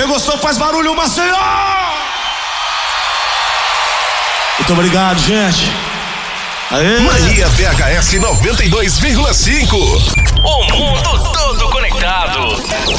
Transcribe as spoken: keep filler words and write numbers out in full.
Quem gostou faz barulho, Maceió! Muito obrigado, gente. Aê. Mania P H S noventa e dois vírgula cinco. O mundo todo conectado.